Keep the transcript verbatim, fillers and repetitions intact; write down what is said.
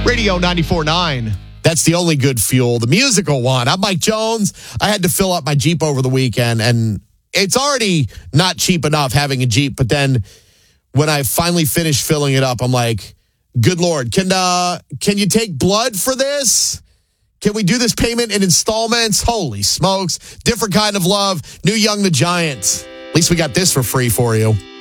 Radio ninety-four point nine. That's the only good fuel, the musical one. I'm Mike Jones. I had to fill up my Jeep over the weekend, and it's already not cheap enough having a Jeep. But then when I finally finished filling it up, I'm like, good Lord, can uh, can you take blood for this? Can we do this payment in installments? Holy smokes. Different kind of love. New Young the Giant. At least we got this for free for you.